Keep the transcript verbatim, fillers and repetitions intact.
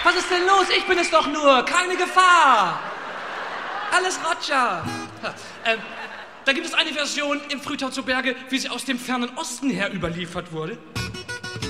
Was ist denn los? Ich bin es doch nur. Keine Gefahr. Alles Roger. Ähm, da gibt es eine Version im Frühtau zu Berge, wie sie aus dem fernen Osten her überliefert wurde.